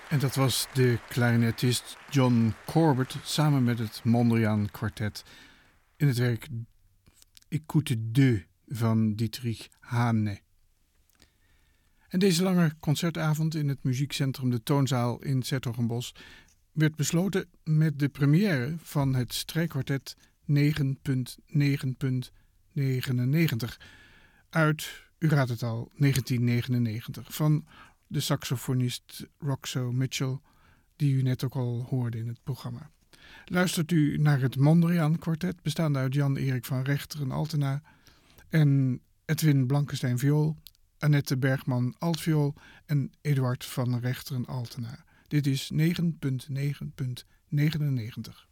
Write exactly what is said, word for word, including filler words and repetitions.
En dat was de clarinetist John Corbett samen met het Mondriaan Quartet in het werk Écoute deux van Dietrich Hane. En deze lange concertavond in het muziekcentrum De Toonzaal in 's-Hertogenbosch werd besloten met de première van het strijkkwartet negen negen negenennegentig uit, u raadt het al, negentien negenennegentig van de saxofonist Roxo Mitchell, die u net ook al hoorde in het programma. Luistert u naar het Mondriaan Quartet, bestaande uit Jan-Erik van Rechteren Altena en Edwin Blankenstein viool, Annette Bergman altviool en Eduard van Rechteren Altena. Dit is negen negen negenennegentig.